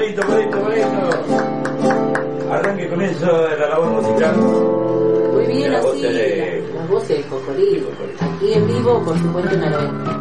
bonito. Arranque con eso la labor musical. Muy bien, La así, voz de... las voces de Cocodrilo. Aquí en vivo, por supuesto, en la